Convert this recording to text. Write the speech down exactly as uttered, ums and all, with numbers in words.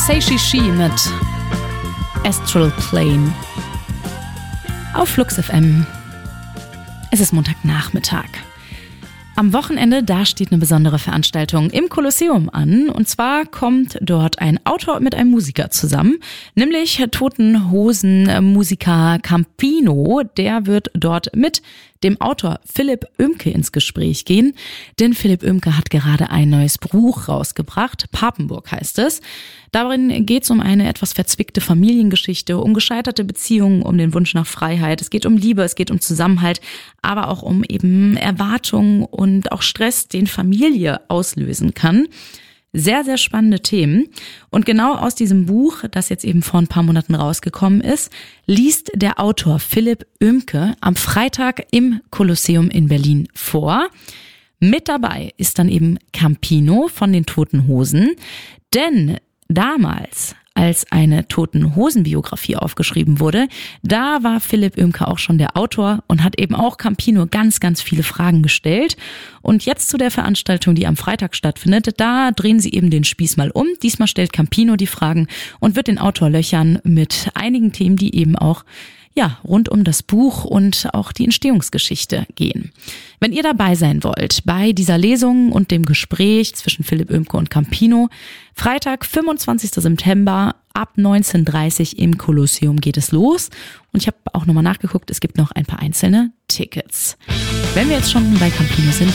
Say She She mit Astral Plane auf Flux F M. Es ist Montagnachmittag. Am Wochenende, da steht eine besondere Veranstaltung im Kolosseum an. Und zwar kommt dort ein Autor mit einem Musiker zusammen, nämlich Toten Hosen Musiker Campino. Der wird dort mit dem Autor Philipp Oemke ins Gespräch gehen. Denn Philipp Oemke hat gerade ein neues Buch rausgebracht. Papenburg heißt es. Darin geht es um eine etwas verzwickte Familiengeschichte, um gescheiterte Beziehungen, um den Wunsch nach Freiheit. Es geht um Liebe, es geht um Zusammenhalt, aber auch um eben Erwartungen und auch Stress, den Familie auslösen kann. Sehr, sehr spannende Themen. Und genau aus diesem Buch, das jetzt eben vor ein paar Monaten rausgekommen ist, liest der Autor Philipp Oemke am Freitag im Kolosseum in Berlin vor. Mit dabei ist dann eben Campino von den Toten Hosen, denn damals, als eine Toten-Hosen-Biografie aufgeschrieben wurde, da war Philipp Oemke auch schon der Autor und hat eben auch Campino ganz, ganz viele Fragen gestellt. Und jetzt zu der Veranstaltung, die am Freitag stattfindet, da drehen sie eben den Spieß mal um. Diesmal stellt Campino die Fragen und wird den Autor löchern mit einigen Themen, die eben auch ja, rund um das Buch und auch die Entstehungsgeschichte gehen. Wenn ihr dabei sein wollt bei dieser Lesung und dem Gespräch zwischen Philipp Oemke und Campino, Freitag, fünfundzwanzigsten September ab neunzehn Uhr dreißig im Kolosseum geht es los. Und ich habe auch nochmal nachgeguckt, es gibt noch ein paar einzelne Tickets. Wenn wir jetzt schon bei Campino sind,